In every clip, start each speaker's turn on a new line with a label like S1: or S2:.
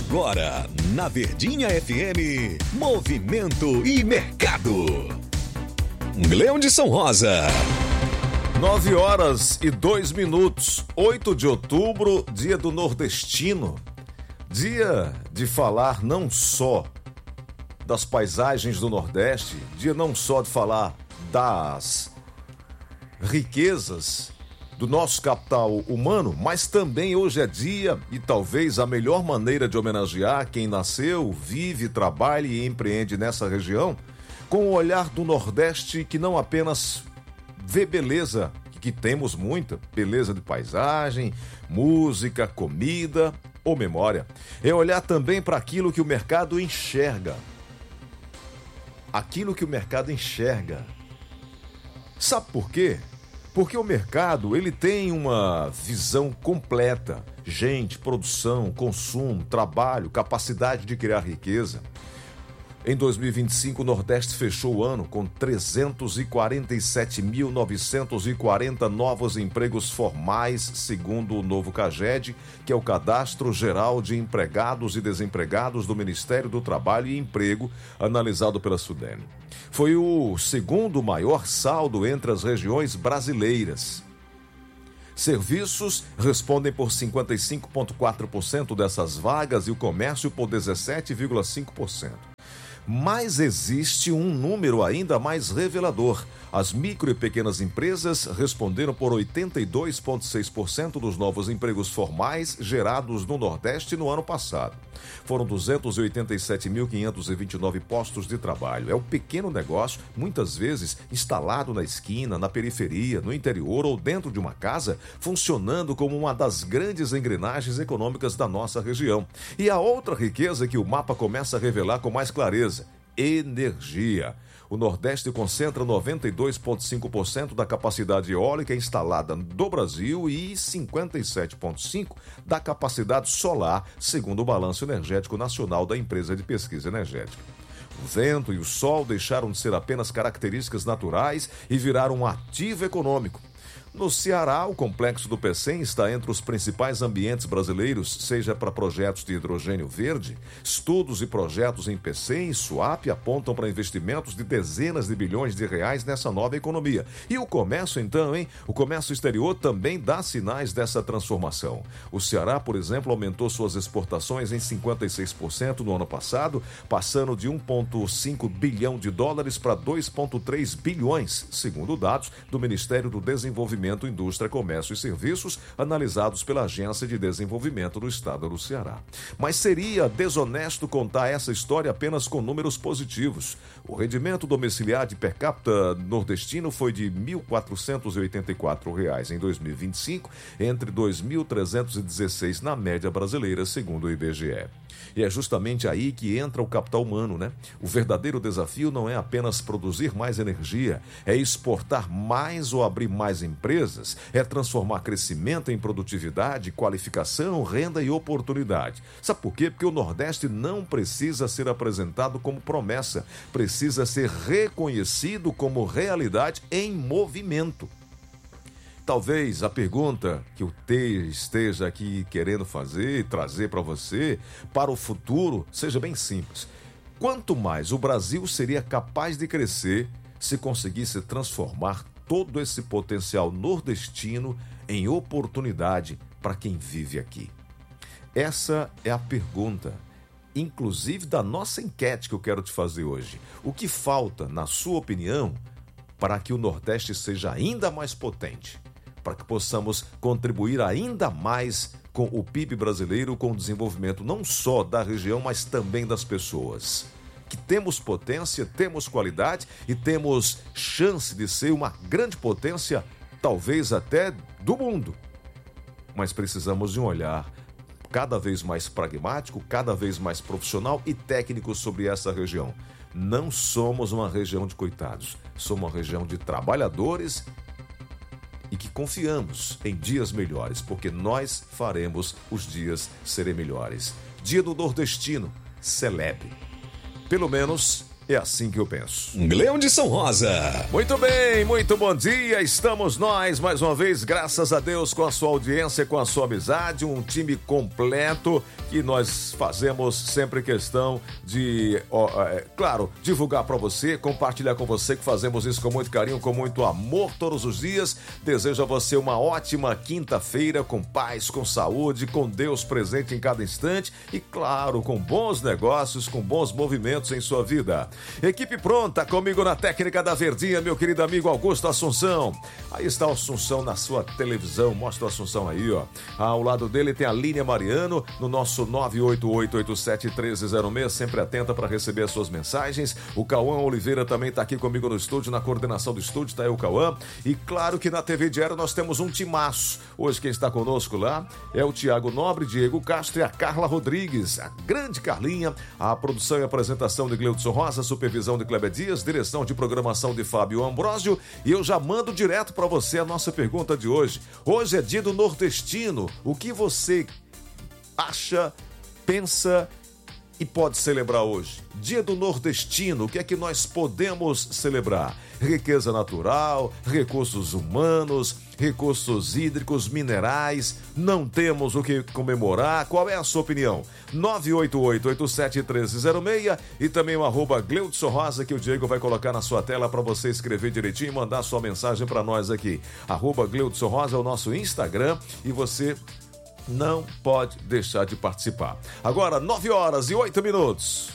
S1: Agora, na Verdinha FM, Movimento e Mercado. Gleudson Rosa.
S2: 9h02, 8 de outubro, dia do nordestino. Dia de falar não só das paisagens do Nordeste, dia não só de falar das riquezas do nosso capital humano, mas também hoje é dia e talvez a melhor maneira de homenagear quem nasceu, vive, trabalha e empreende nessa região, com o olhar do Nordeste que não apenas vê beleza, que temos muita, beleza de paisagem, música, comida ou memória. É olhar também para aquilo que o mercado enxerga. Aquilo que o mercado enxerga. Sabe por quê? Porque o mercado, ele tem uma visão completa. Gente, produção, consumo, trabalho, capacidade de criar riqueza. Em 2025, o Nordeste fechou o ano com 347.940 novos empregos formais, segundo o novo CAGED, que é o Cadastro Geral de Empregados e Desempregados do Ministério do Trabalho e Emprego, analisado pela Sudene. Foi o segundo maior saldo entre as regiões brasileiras. Serviços respondem por 55,4% dessas vagas e o comércio por 17,5%. Mas existe um número ainda mais revelador. As micro e pequenas empresas responderam por 82,6% dos novos empregos formais gerados no Nordeste no ano passado. Foram 287.529 postos de trabalho. É o pequeno negócio, muitas vezes instalado na esquina, na periferia, no interior ou dentro de uma casa, funcionando como uma das grandes engrenagens econômicas da nossa região. E a outra riqueza que o mapa começa a revelar com mais clareza: energia. O Nordeste concentra 92,5% da capacidade eólica instalada do Brasil e 57,5% da capacidade solar, segundo o Balanço Energético Nacional da Empresa de Pesquisa Energética. O vento e o sol deixaram de ser apenas características naturais e viraram um ativo econômico. No Ceará, o complexo do Pecém está entre os principais ambientes brasileiros, seja para projetos de hidrogênio verde. Estudos e projetos em Pecém e Suape apontam para investimentos de dezenas de bilhões de reais nessa nova economia. E o comércio, então, hein? O comércio exterior também dá sinais dessa transformação. O Ceará, por exemplo, aumentou suas exportações em 56% no ano passado, passando de 1,5 bilhão de dólares para 2,3 bilhões, segundo dados do Ministério do Desenvolvimento, Indústria, Comércio e Serviços, analisados pela Agência de Desenvolvimento do Estado do Ceará. Mas seria desonesto contar essa história apenas com números positivos. O rendimento domiciliar de per capita nordestino foi de R$ 1.484 em 2025, entre 2.316 na média brasileira, segundo o IBGE. E é justamente aí que entra o capital humano, né? O verdadeiro desafio não é apenas produzir mais energia, é exportar mais ou abrir mais empresas, é transformar crescimento em produtividade, qualificação, renda e oportunidade. Sabe por quê? Porque o Nordeste não precisa ser apresentado como promessa, precisa ser reconhecido como realidade em movimento. Talvez a pergunta que o T esteja aqui querendo fazer e trazer para você, para o futuro, seja bem simples. Quanto mais o Brasil seria capaz de crescer se conseguisse transformar todo esse potencial nordestino em oportunidade para quem vive aqui? Essa é a pergunta, inclusive da nossa enquete que eu quero te fazer hoje. O que falta, na sua opinião, para que o Nordeste seja ainda mais potente? Para que possamos contribuir ainda mais com o PIB brasileiro, com o desenvolvimento não só da região, mas também das pessoas. Que temos potência, temos qualidade e temos chance de ser uma grande potência, talvez até do mundo. Mas precisamos de um olhar cada vez mais pragmático, cada vez mais profissional e técnico sobre essa região. Não somos uma região de coitados, somos uma região de trabalhadores e que confiamos em dias melhores, porque nós faremos os dias serem melhores. Dia do Nordestino, celebre. Pelo menos É assim que eu penso.
S1: Gleudson Rosa.
S2: Muito bem, muito bom dia. Estamos nós, mais uma vez, graças a Deus, com a sua audiência, com a sua amizade, um time completo que nós fazemos sempre questão de, claro, divulgar para você, compartilhar com você, que fazemos isso com muito carinho, com muito amor todos os dias. Desejo a você uma ótima quinta-feira, com paz, com saúde, com Deus presente em cada instante e, claro, com bons negócios, com bons movimentos em sua vida. Equipe pronta, comigo na técnica da Verdinha, meu querido amigo Augusto Assunção. Aí está o Assunção na sua televisão, mostra o Assunção aí, ó. Ao lado dele tem a Línia Mariano, no nosso 988871306, sempre atenta para receber as suas mensagens. O Cauã Oliveira também está aqui comigo no estúdio, na coordenação do estúdio, tá aí o Cauã. E claro que na TV Diário nós temos um timaço. Hoje quem está conosco lá é o Tiago Nobre, Diego Castro e a Carla Rodrigues, a grande Carlinha, a produção e apresentação de Gleudson Rosa, supervisão de Kleber Dias, direção de programação de Fábio Ambrósio, e eu já mando direto para você a nossa pergunta de hoje. Hoje é dia do nordestino. O que você acha, pensa e pode celebrar hoje? Dia do nordestino, o que é que nós podemos celebrar? Riqueza natural, recursos humanos, recursos hídricos, minerais. Não temos o que comemorar. Qual é a sua opinião? 988-87-1306 e também o @Gleudson Rosa, que o Diego vai colocar na sua tela para você escrever direitinho e mandar sua mensagem para nós aqui. @Gleudson Rosa é o nosso Instagram e você não pode deixar de participar. Agora, 9h08.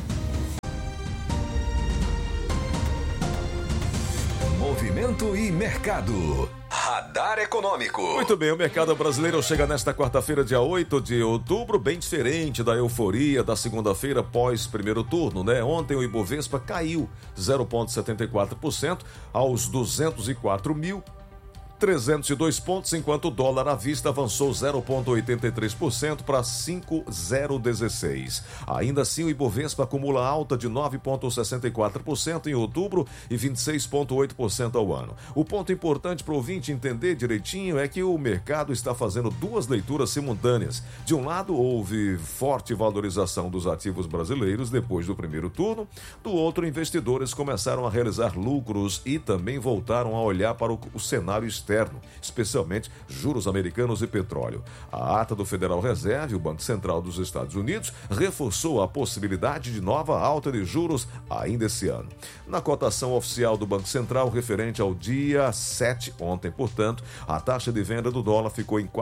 S1: Movimento e mercado. Radar Econômico.
S2: Muito bem, o mercado brasileiro chega nesta quarta-feira, dia 8 de outubro, bem diferente da euforia da segunda-feira pós primeiro turno, né? Ontem o Ibovespa caiu 0,74% aos 204.302 pontos, enquanto o dólar à vista avançou 0,83% para 5,016. Ainda assim, o Ibovespa acumula alta de 9,64% em outubro e 26,8% ao ano. O ponto importante para o ouvinte entender direitinho é que o mercado está fazendo duas leituras simultâneas. De um lado, houve forte valorização dos ativos brasileiros depois do primeiro turno. Do outro, investidores começaram a realizar lucros e também voltaram a olhar para o cenário externo, especialmente juros americanos e petróleo. A ata do Federal Reserve, o Banco Central dos Estados Unidos, reforçou a possibilidade de nova alta de juros ainda esse ano. Na cotação oficial do Banco Central, referente ao dia 7, ontem, portanto, a taxa de venda do dólar ficou em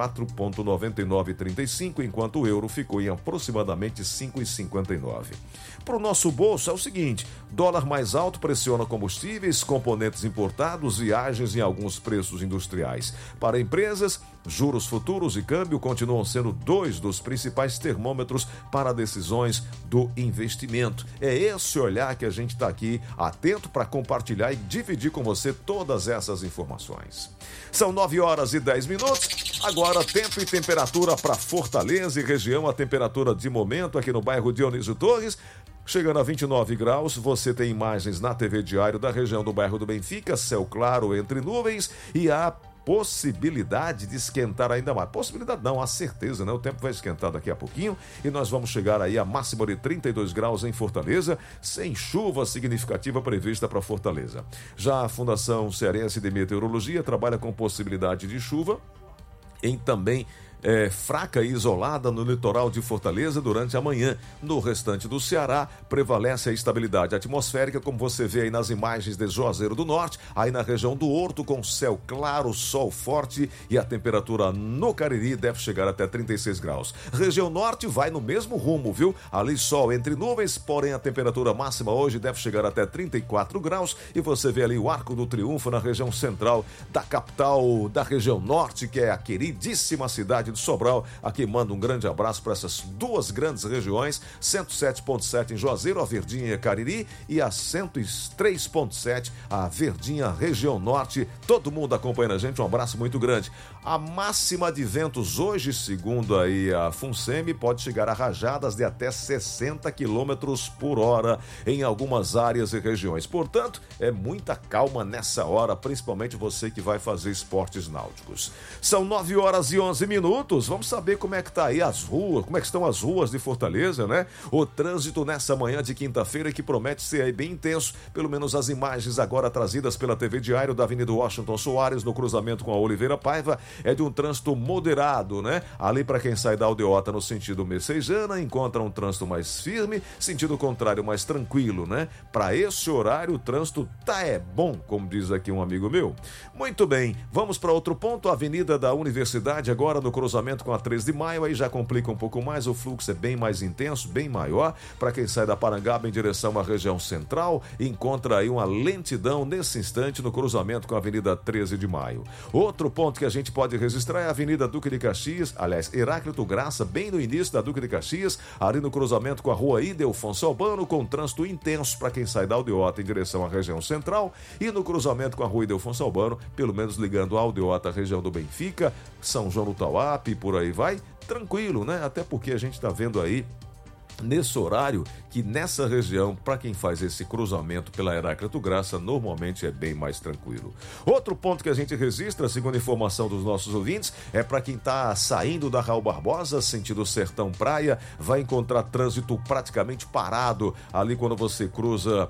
S2: 4,9935, enquanto o euro ficou em aproximadamente 5,59. Para o nosso bolso é o seguinte: dólar mais alto pressiona combustíveis, componentes importados, viagens e alguns preços industriais. Para empresas, juros futuros e câmbio continuam sendo dois dos principais termômetros para decisões do investimento. É esse olhar que a gente está aqui atento para compartilhar e dividir com você todas essas informações. São 9h10. Agora, tempo e temperatura para Fortaleza e região. A temperatura de momento aqui no bairro Dionísio Torres, chegando a 29 graus, você tem imagens na TV Diário da região do bairro do Benfica, céu claro entre nuvens e a possibilidade de esquentar ainda mais. Possibilidade não, a certeza, né? O tempo vai esquentar daqui a pouquinho e nós vamos chegar aí a máxima de 32 graus em Fortaleza, sem chuva significativa prevista para Fortaleza. Já a Fundação Cearense de Meteorologia trabalha com possibilidade de chuva em também fraca e isolada no litoral de Fortaleza durante a manhã. No restante do Ceará, prevalece a estabilidade atmosférica, como você vê aí nas imagens de Juazeiro do Norte, aí na região do Horto, com céu claro, sol forte e a temperatura no Cariri deve chegar até 36 graus. Região Norte vai no mesmo rumo, viu? Ali sol entre nuvens, porém a temperatura máxima hoje deve chegar até 34 graus e você vê ali o Arco do Triunfo na região central da capital da região Norte, que é a queridíssima cidade de Sobral. Aqui manda um grande abraço para essas duas grandes regiões, 107.7 em Juazeiro, a Verdinha Cariri, e a 103.7 a Verdinha região Norte. Todo mundo acompanhando a gente, um abraço muito grande. A máxima de ventos hoje, segundo aí a FUNSEMI, pode chegar a rajadas de até 60 km por hora em algumas áreas e regiões. Portanto, é muita calma nessa hora, principalmente você que vai fazer esportes náuticos. São 9h11. minutos. Vamos saber como é que tá aí as ruas, como é que estão as ruas de Fortaleza, né? O trânsito nessa manhã de quinta-feira que promete ser aí bem intenso, pelo menos as imagens agora trazidas pela TV Diário da Avenida Washington Soares, no cruzamento com a Oliveira Paiva, é de um trânsito moderado, né? Ali para quem sai da Aldeota no sentido Messejana, encontra um trânsito mais firme, sentido contrário mais tranquilo, né? Para esse horário o trânsito bom, como diz aqui um amigo meu. Muito bem, vamos para outro ponto, a Avenida da Universidade agora no cruzamento com a 3 de Maio, aí já complica um pouco mais, o fluxo é bem mais intenso, bem maior. Para quem sai da Parangaba em direção à região central, encontra aí uma lentidão nesse instante no cruzamento com a Avenida 13 de Maio. Outro ponto que a gente pode registrar é a Avenida Duque de Caxias, aliás, Heráclito Graça, bem no início da Duque de Caxias, ali no cruzamento com a Rua Ildefonso Albano, com trânsito intenso para quem sai da Aldeota em direção à região central, e no cruzamento com a Rua Ildefonso Albano, pelo menos ligando a Aldeota à região do Benfica, São João do Tauape e por aí vai, tranquilo, né? Até porque a gente está vendo aí nesse horário que nessa região, para quem faz esse cruzamento pela Heráclito Graça, normalmente é bem mais tranquilo. Outro ponto que a gente registra, segundo a informação dos nossos ouvintes, é para quem está saindo da Raul Barbosa, sentido Sertão Praia, vai encontrar trânsito praticamente parado ali quando você cruza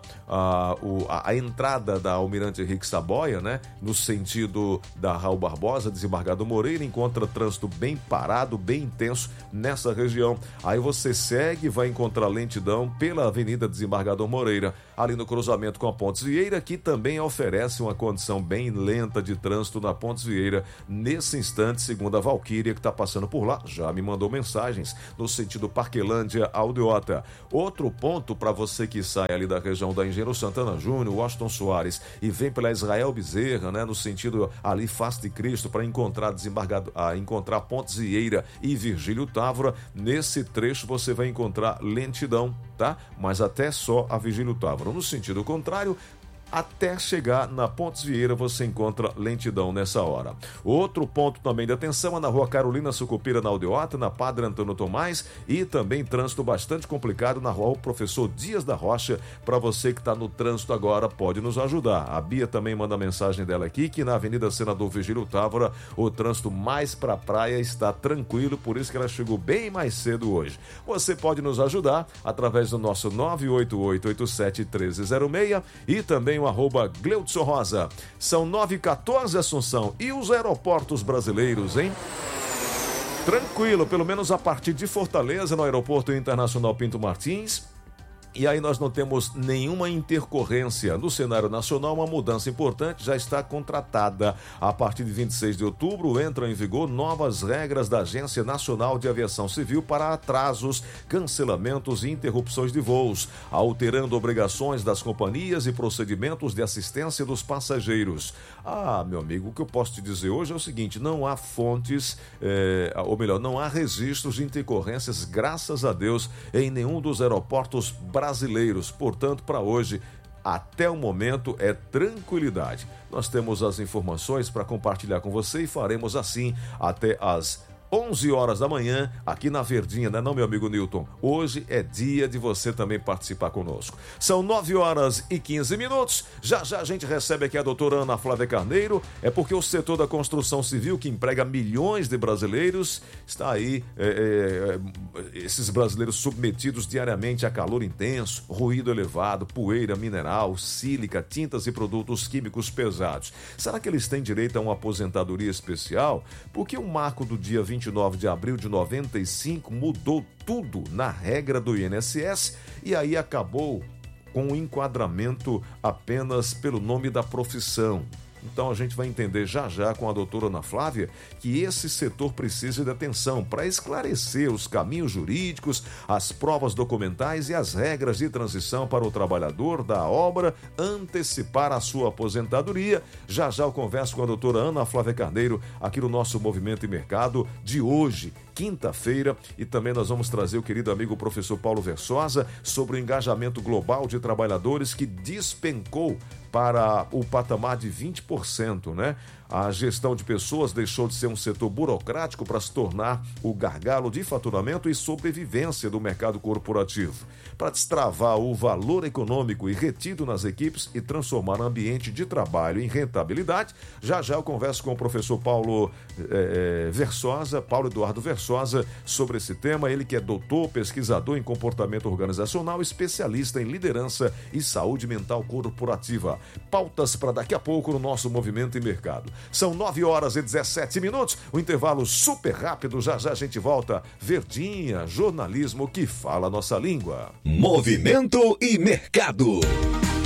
S2: a entrada da Almirante Henrique Saboia, né? No sentido da Raul Barbosa, Desembargador Moreira, encontra trânsito bem parado, bem intenso nessa região. Aí você segue, vai encontrar lentidão pela Avenida Desembargador Moreira, ali no cruzamento com a Pontes Vieira, que também oferece uma condição bem lenta de trânsito na Pontes Vieira. Nesse instante, segundo a Valquíria, que está passando por lá, já me mandou mensagens no sentido Parquelândia, Aldeota. Outro ponto para você que sai ali da região da Engenheiro Santana Júnior, Washington Soares, e vem pela Israel Bezerra, né, no sentido ali Face de Cristo, para encontrar encontrar Pontes Vieira e Virgílio Távora. Nesse trecho você vai encontrar lentidão, tá? Mas até só a Virgílio Távora. No sentido contrário, até chegar na Pontes Vieira você encontra lentidão nessa hora. Outro ponto também de atenção é na Rua Carolina Sucupira, na Aldeota, na Padre Antônio Tomás, e também trânsito bastante complicado na Rua Professor Dias da Rocha. Para você que está no trânsito agora, pode nos ajudar. A Bia também manda mensagem dela aqui, que na Avenida Senador Virgílio Távora o trânsito mais para a praia está tranquilo, por isso que ela chegou bem mais cedo hoje. Você pode nos ajudar através do nosso 988871306 e também o @Gleudson Rosa. São 9h14, Assunção. E os aeroportos brasileiros, hein? Tranquilo, pelo menos a partir de Fortaleza, no Aeroporto Internacional Pinto Martins. E aí nós não temos nenhuma intercorrência. No cenário nacional, uma mudança importante já está contratada. A partir de 26 de outubro, entram em vigor novas regras da Agência Nacional de Aviação Civil para atrasos, cancelamentos e interrupções de voos, alterando obrigações das companhias e procedimentos de assistência dos passageiros. Meu amigo, o que eu posso te dizer hoje é o seguinte: não há fontes, ou melhor, não há registros de intercorrências, graças a Deus, em nenhum dos aeroportos brasileiros. Portanto, para hoje, até o momento, é tranquilidade. Nós temos as informações para compartilhar com você e faremos assim até as 11 horas da manhã, aqui na Verdinha, né não, meu amigo Newton? Hoje é dia de você também participar conosco. São 9h15. Já já a gente recebe aqui a doutora Ana Flávia Carneiro. É porque o setor da construção civil, que emprega milhões de brasileiros, está aí, esses brasileiros submetidos diariamente a calor intenso, ruído elevado, poeira, mineral, sílica, tintas e produtos químicos pesados. Será que eles têm direito a uma aposentadoria especial? Porque o marco do dia 29 de abril de 95 mudou tudo na regra do INSS e aí acabou com o enquadramento apenas pelo nome da profissão. Então a gente vai entender já já com a doutora Ana Flávia que esse setor precisa de atenção para esclarecer os caminhos jurídicos, as provas documentais e as regras de transição para o trabalhador da obra antecipar a sua aposentadoria. Já já eu converso com a doutora Ana Flávia Carneiro aqui no nosso Movimento e Mercado de hoje, quinta-feira, e também nós vamos trazer o querido amigo professor Paulo Versosa sobre o engajamento global de trabalhadores que despencou para o patamar de 20%, né? A gestão de pessoas deixou de ser um setor burocrático para se tornar o gargalo de faturamento e sobrevivência do mercado corporativo. Para destravar o valor econômico e retido nas equipes e transformar o ambiente de trabalho em rentabilidade, já eu converso com o professor Paulo Eduardo Versosa, sobre esse tema. Ele que é doutor, pesquisador em comportamento organizacional, especialista em liderança e saúde mental corporativa. Pautas para daqui a pouco no nosso Movimento e Mercado. São 9h17, o intervalo super rápido, já a gente volta. Verdinha, jornalismo que fala a nossa língua.
S1: Movimento e Mercado.